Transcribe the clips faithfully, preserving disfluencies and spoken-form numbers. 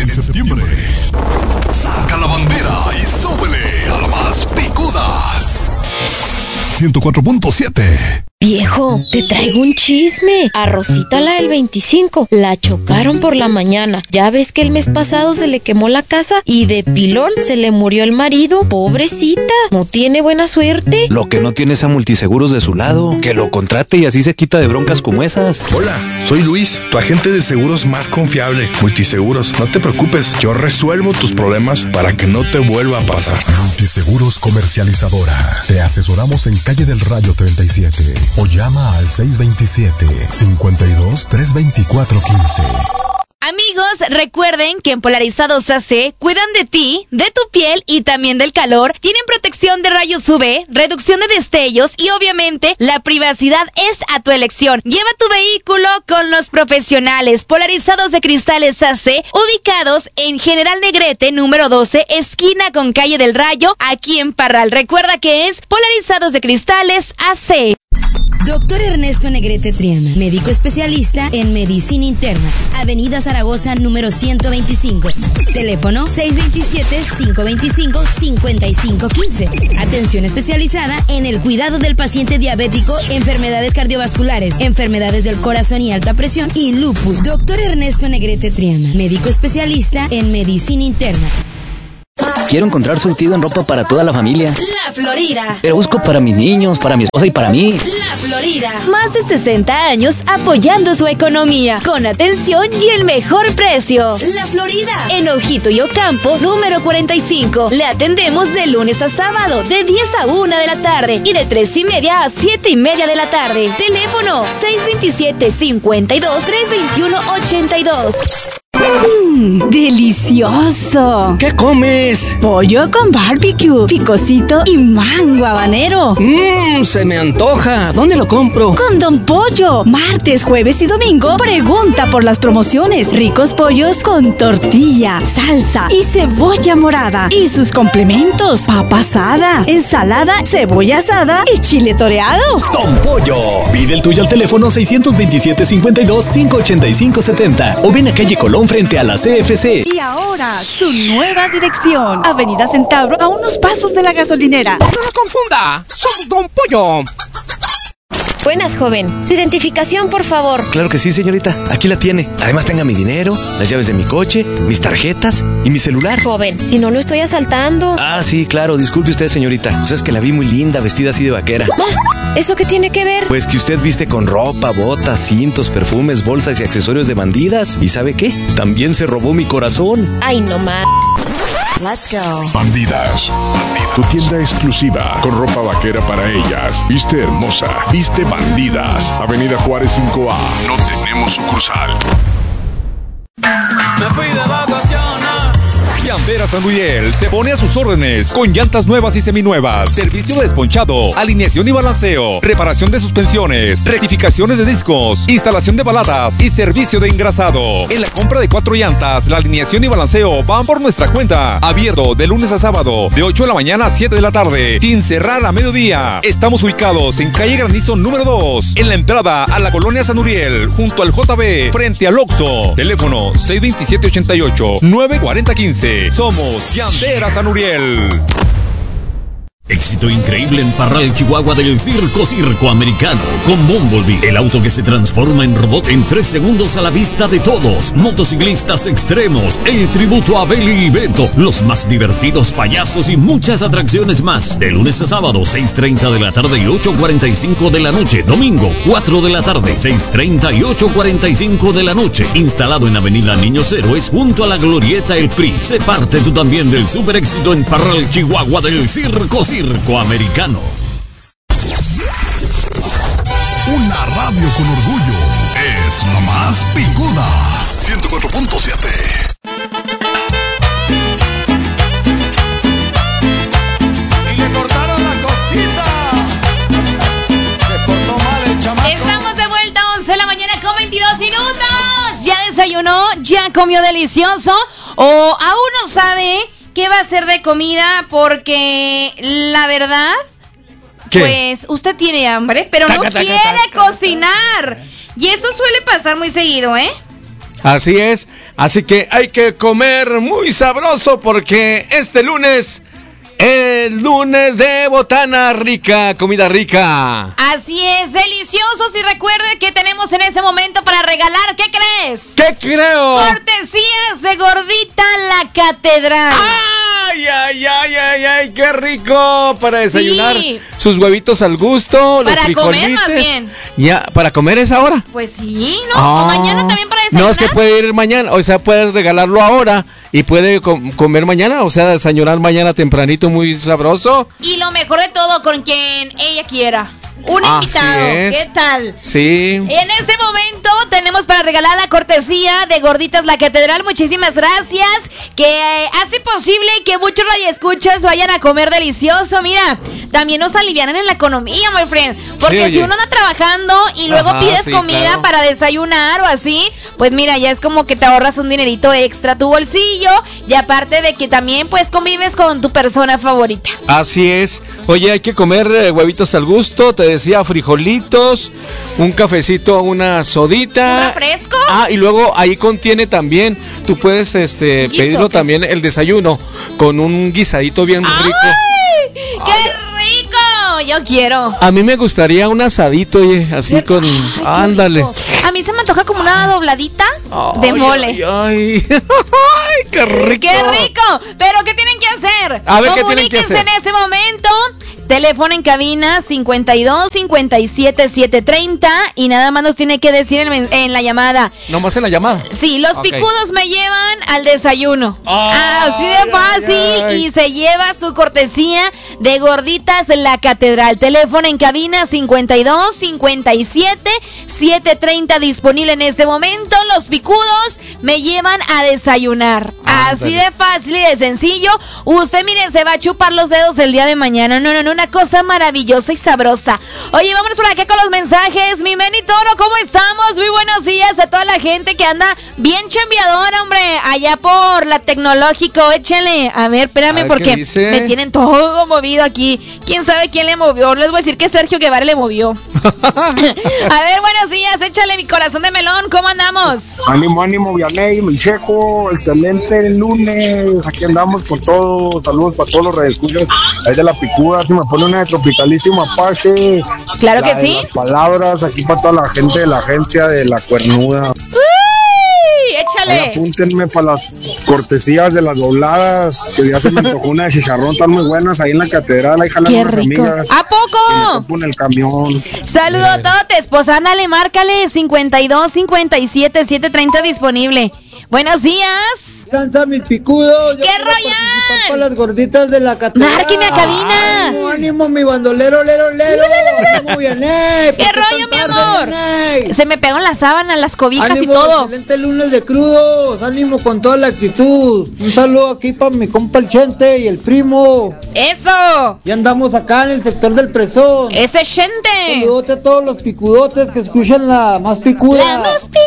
En septiembre, saca la bandera y súbele a la más picuda. ciento cuatro punto siete. Viejo, te traigo un chisme. A Rosita, la del veinticinco, la chocaron por la mañana. Ya ves que el mes pasado se le quemó la casa y de pilón se le murió el marido. Pobrecita, no tiene buena suerte. Lo que no tiene es a Multiseguros de su lado. Que lo contrate y así se quita de broncas como esas. Hola, soy Luis, tu agente de seguros más confiable. Multiseguros, no te preocupes. Yo resuelvo tus problemas para que no te vuelva a pasar. Multiseguros Comercializadora. Te asesoramos en Calle del Rayo treinta y siete. O llama al seis dos siete, cinco dos, tres dos cuatro, uno cinco. Amigos, recuerden que en Polarizados A C cuidan de ti, de tu piel y también del calor. Tienen protección de rayos U V, reducción de destellos y obviamente la privacidad es a tu elección. Lleva tu vehículo con los profesionales. Polarizados de Cristales A C, ubicados en General Negrete, número doce, esquina con Calle del Rayo, aquí en Parral. Recuerda que es Polarizados de Cristales A C. Doctor Ernesto Negrete Triana, médico especialista en medicina interna, Avenida Zaragoza número ciento veinticinco, teléfono seis dos siete, cinco dos cinco, cinco cinco uno cinco, atención especializada en el cuidado del paciente diabético, enfermedades cardiovasculares, enfermedades del corazón y alta presión y lupus. Doctor Ernesto Negrete Triana, médico especialista en medicina interna. Quiero encontrar surtido en ropa para toda la familia. La Florida. Pero busco para mis niños, para mi esposa y para mí. La Florida. Más de sesenta años apoyando su economía, con atención y el mejor precio. La Florida. En Ojito y Ocampo, número cuarenta y cinco. Le atendemos de lunes a sábado, de diez a una de la tarde y de tres y media a siete y media de la tarde. Teléfono seis dos siete, cinco dos, tres dos uno, ocho dos. Mmm, delicioso. ¿Qué comes? Pollo con barbecue, picosito y mango habanero. Mmm, se me antoja. ¿Dónde lo compro? Con Don Pollo. Martes, jueves y domingo, pregunta por las promociones. Ricos pollos con tortilla, salsa y cebolla morada. Y sus complementos: papa asada, ensalada, cebolla asada y chile toreado. Don Pollo. Pide el tuyo al teléfono seiscientos veintisiete, cincuenta y dos, quinientos ochenta y cinco, setenta o ven a calle Colón frente a la C F C. Y ahora, su nueva dirección: Avenida Centauro, a unos pasos de la gasolinera. ¡No la confunda! ¡Somos Don Pollo! Buenas, joven. Su identificación, por favor. Claro que sí, señorita. Aquí la tiene. Además, tenga mi dinero, las llaves de mi coche, mis tarjetas y mi celular. Joven, si no lo estoy asaltando. Ah, sí, claro. Disculpe usted, señorita. Pues es que la vi muy linda, vestida así de vaquera. Ah, ¿eso qué tiene que ver? Pues que usted viste con ropa, botas, cintos, perfumes, bolsas y accesorios de bandidas. ¿Y sabe qué? También se robó mi corazón. Ay, no más. Let's go. Bandidas. Tu tienda exclusiva con ropa vaquera para ellas. Viste hermosa, viste bandidas. Avenida Juárez cinco A. No tenemos sucursal. Me fui de vacaciones. Llanteras San Miguel se pone a sus órdenes con llantas nuevas y seminuevas, servicio de desponchado, alineación y balanceo, reparación de suspensiones, rectificaciones de discos, instalación de baladas y servicio de engrasado. En la compra de cuatro llantas, la alineación y balanceo van por nuestra cuenta. Abierto de lunes a sábado, de ocho de la mañana a siete de la tarde, sin cerrar a mediodía. Estamos ubicados en calle Granizo número dos, en la entrada a la colonia San Uriel, junto al J B, frente al Oxxo. Teléfono seis dos siete, ochenta y ocho, nueve cuarenta, quince. Somos Llanteras San Uriel. Éxito increíble en Parral, Chihuahua, del Circo Circo Americano con Bumblebee, el auto que se transforma en robot en tres segundos a la vista de todos. Motociclistas extremos, el tributo a Beli y Beto, los más divertidos payasos y muchas atracciones más. De lunes a sábado, seis treinta de la tarde y ocho cuarenta y cinco de la noche. Domingo, cuatro de la tarde, seis treinta y ocho cuarenta y cinco de la noche. Instalado en Avenida Niños Héroes, junto a la Glorieta El P R I. Sé parte tú también del super éxito en Parral, Chihuahua, del Circo Circo. Circo Americano. Una radio con orgullo es la más picuda. ciento cuatro punto siete. Y le cortaron la cosita. Se portó mal el chamaco. Estamos de vuelta, once de la mañana con veintidós minutos. ¿Ya desayunó? ¿Ya comió delicioso? ¿O aún no sabe qué va a hacer de comida? Porque la verdad, ¿qué? Pues usted tiene hambre, pero no quiere cocinar. Y eso suele pasar muy seguido, ¿eh? Así es, así que hay que comer muy sabroso porque este lunes es lunes de botana rica, comida rica. Así es, deliciosos, y recuerde que tenemos en ese momento para regalar, ¿qué crees? ¿Qué creo? Cortesías de Gordita La Catedral. ¡Ay, ay, ay, ay, ay! ¡Qué rico! Para desayunar, sí. Sus huevitos al gusto, los para frijolitos. Comer más bien. Ya, ¿para comer es ahora? Pues sí, ¿no? Oh. O mañana también para desayunar. No, es que puede ir mañana, o sea, puedes regalarlo ahora y puede com- comer mañana, o sea, desayunar mañana tempranito muy sabroso. Y lo mejor de todo, con quien ella quiera. Un Así invitado, es. ¿qué tal? Sí. En este momento tenemos para regalar la cortesía de Gorditas La Catedral. Muchísimas gracias, que hace posible que muchos radioescuchas vayan a comer delicioso. Mira, también nos alivianan en la economía, my friend. Porque sí, si uno anda trabajando y luego Ajá, pides sí, comida claro. para desayunar o así, pues mira, ya es como que te ahorras un dinerito extra a tu bolsillo. Y aparte de que también pues convives con tu persona favorita. Así es. Oye, hay que comer eh, huevitos al gusto, te decía, frijolitos, un cafecito, una sodita. ¿Un refresco? Ah, y luego ahí contiene también, tú puedes este ¿Guiso, pedirlo qué? También el desayuno con un guisadito bien ¡Ay! rico. ¡Qué rico! Yo quiero. A mí me gustaría un asadito, oye, así Qué- con... Ay, qué ándale. rico. A mí se me antoja como una dobladita Ay, de mole. Ay, ay. Ay, qué rico. ¡Qué rico! Pero ¿qué tienen que hacer? A ver, ¿qué tienen que hacer? Comuníquense en ese momento. Teléfono en cabina cincuenta y dos, cincuenta y siete, setecientos treinta y nada más nos tiene que decir en, en la llamada. Nomás en la llamada. Sí, los Okay. picudos me llevan al desayuno. Ay, Así de fácil. ay, ay. Y se lleva su cortesía de Gorditas La Catedral. Teléfono en cabina cincuenta y dos, cincuenta y siete, setecientos treinta disponible en este momento. Los picudos me llevan a desayunar. Así Ándale. de fácil y de sencillo. Usted, mire, se va a chupar los dedos el día de mañana. No, no, no, una cosa maravillosa y sabrosa. Oye, vámonos por acá con los mensajes. Mi Meni Toro, ¿cómo estamos? Muy buenos días a toda la gente que anda bien chambeadora, hombre, allá por la Tecnológico. Échale. A ver, espérame, A ver, ¿qué porque dice? me tienen todo movido aquí. ¿Quién sabe quién le movió? Les voy a decir que Sergio Guevara le movió. A ver, buenos días. Échale, mi corazón de melón. ¿Cómo andamos? Ánimo, ánimo, Vianey, mi checo, excelente lunes, aquí andamos con todo, saludos para todos los radioescuchas, ahí de la picuda, se me pone una de Tropicalísimo Apache. Claro La que de sí. Las palabras, aquí para toda la gente de la agencia de La Cuernuda. ¡Uy! Ahí Échale. apúntenme para las cortesías de las dobladas, que ya se me antojó una de chicharrón, están muy buenas ahí en la catedral, ahí jalan ¡Qué unas rico! amigas. ¿A poco? En el camión. Saludo a toda tu esposa, ándale, márcale cincuenta y dos, cincuenta y siete, setecientos treinta disponible. Buenos días. Cansa mis picudos. ¡Qué Royan! Para las gorditas de la catedral. Márqueme a cabina. Ánimo, ánimo, mi bandolero, lero, lero. Ánimo, Vianey. ¿Qué rollo, mi amor? Se me pegó las sábanas, las cobijas Ánimo, y todo. Excelente lunes de crudos. Ánimo con toda la actitud. Un saludo aquí para mi compa el Chente y el primo. ¡Eso! Ya andamos acá en el sector del Presón. ¡Ese Chente! Saludote a todos los picudotes que escuchan la más picuda. ¡La más picuda!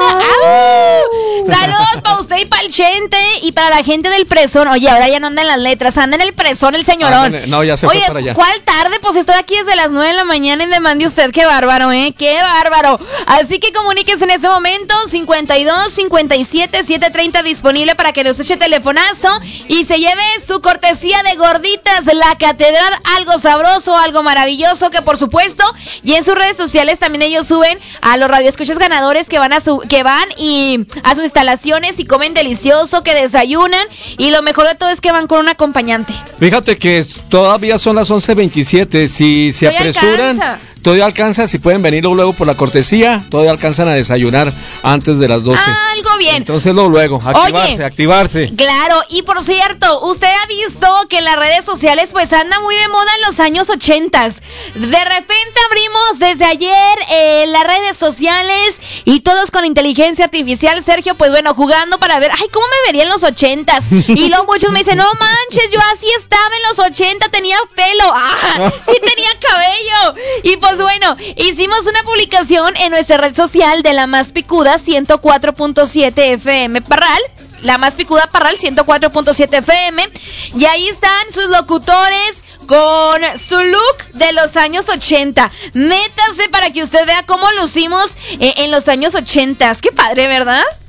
¡Au! Saludos para usted y para el Chente y para la gente del Presón. Oye, ahora ya no anda en las letras, anda en el Presón el señorón. Ándale, no, ya se Oye, fue para allá. ¿cuál tarde? Pues estoy aquí desde las nueve de la mañana y demande usted. ¡Qué bárbaro, eh! ¡Qué bárbaro! Así que comuníquese en este momento, cincuenta y dos, cincuenta y siete, setecientos treinta disponible para que nos eche telefonazo y se lleve su cortesía de Gorditas La Catedral, algo sabroso, algo maravilloso, que por supuesto, y en sus redes sociales también ellos suben a los radioescuchas ganadores que van a su, que van y a sus instalaciones y comen delicioso, que desayunan, y lo mejor de todo es que van con un acompañante. Fíjate que todavía son las once veintisiete, si se Todavía apresuran, alcanza. todavía alcanza, si pueden venir luego por la cortesía, todavía alcanzan a desayunar antes de las doce. Algo bien. Entonces luego, luego, activarse, Oye, activarse. Claro, y por cierto, usted ha visto que en las redes sociales pues anda muy de moda en los años ochentas. De repente abrimos desde ayer eh, las redes sociales y todos con inteligencia artificial, Sergio, pues bueno, jugando para ver, ay, ¿cómo me vería en los ochentas? Y luego muchos me dicen, no manches, yo así estaba en los ochenta, tenía pelo, ah, sí tenía cabello. Y pues bueno, hicimos una publicación en nuestra red social de La Más Picuda ciento cuatro punto siete F M Parral. La Más Picuda Parral ciento cuatro punto siete F M. Y ahí están sus locutores con su look de los años ochenta. Métase para que usted vea cómo lucimos eh, en los años ochenta. Qué padre, ¿verdad?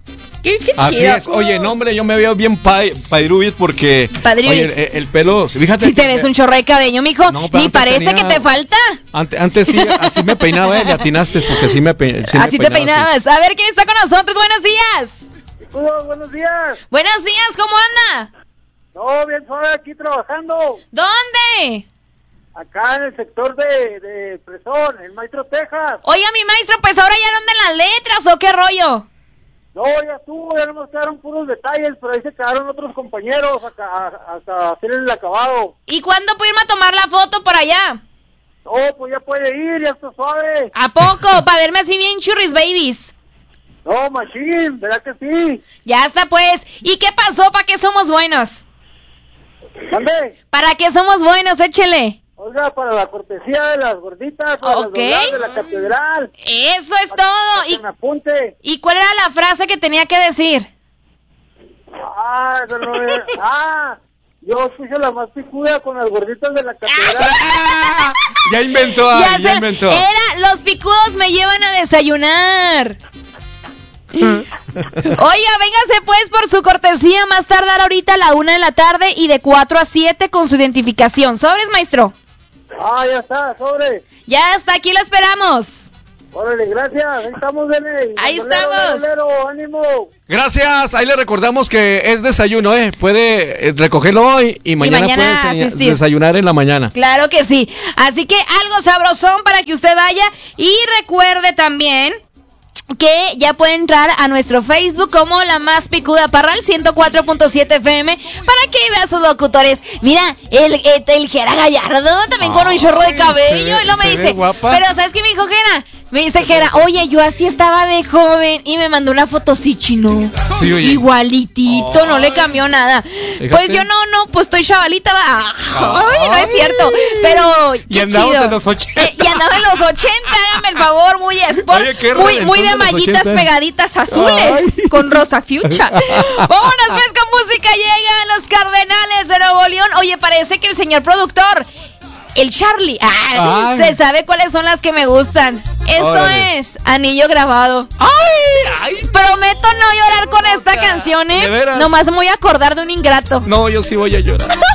Qué, qué Así chido. es. Oye, no, hombre, yo me veo bien pa- padrubis porque... Padrubis. Oye, el, el pelo, fíjate... Si te que- ves un chorro de cabello, mijo, No, pero ni antes parece tenía- que te falta. Antes, antes sí, así me peinaba, ¿eh? Le atinaste porque sí me, pe- sí me así te peinaba así. peinabas. A ver, ¿quién está con nosotros? Buenos días. Hola, buenos días. Buenos días, ¿cómo anda? No, bien suave aquí trabajando. ¿Dónde? Acá en el sector de, de Presón, en Maestro, Texas. Oiga, mi maestro, pues ahora ya no andan las letras, ¿o qué rollo? No, ya estuvo, ya nomás quedaron puros detalles, pero ahí se quedaron otros compañeros acá, a- hasta hacer el acabado. ¿Y cuándo puedo irme a tomar la foto por allá? No, pues ya puede ir, ya está suave. ¿A poco? Para verme así bien churris babies. No, machine, ¿verdad que sí? Ya está, pues. ¿Y qué pasó? ¿Para qué somos buenos? ¿Dónde? ¿Para qué somos buenos? Échele. Oiga, para la cortesía de las gorditas, para Ok. las dobladas de la catedral. Eso es todo. ¿Y, me apunte. ¿Y cuál era la frase que tenía que decir? Ah, eso no es. Ah, yo puse la más picuda con las gorditas de la catedral. Ya inventó, Ya ya, ya sé, inventó. Era, los picudos me llevan a desayunar. Oiga, véngase pues por su cortesía, más tardar ahorita a la una de la tarde y de cuatro a siete con su identificación. ¿Sobres, maestro? Ah, ya está, sobre. Ya está, aquí lo esperamos. Órale, gracias, ahí estamos, Dene. Ahí Bandolero, estamos. bandolero, ánimo. Gracias, ahí le recordamos que es desayuno, ¿eh? Puede eh, recogerlo hoy y mañana, mañana puede enseña- asistir. desayunar en la mañana. Claro que sí. Así que algo sabrosón para que usted vaya. Y recuerde también que ya puede entrar a nuestro Facebook como La Más Picuda Parral ciento cuatro punto siete F M para que vea a sus locutores. Mira, el, el, el Jera Gallardo también con un chorro de cabello. se Y lo me ve- se ve dice, guapa. pero ¿sabes qué me dijo Jera? Me dice Jera, oye, yo así estaba de joven y me mandó una foto así chino. Sí, oye. Igualitito, no le cambió nada. Fíjate. Pues yo no, no, pues estoy chavalita. va. Ay, no es cierto. Pero Y qué andamos chido. en los ochenta. Eh, y andaba en los ochenta, háganme el favor, muy sport, Oye, qué muy, reventón muy de de los mallitas ochenta. pegaditas azules, con rosa fuchsia. Vámonos pues con música, llegan los Cardenales de Nuevo León. Oye, parece que el señor productor, el Charlie, ah, Ay. se sabe cuáles son las que me gustan. Esto Órale. es Anillo Grabado. ¡Ay! ¡Ay! Prometo no llorar con esta canción, ¿De ¿eh? veras? Nomás me voy a acordar de un ingrato. No, yo sí voy a llorar.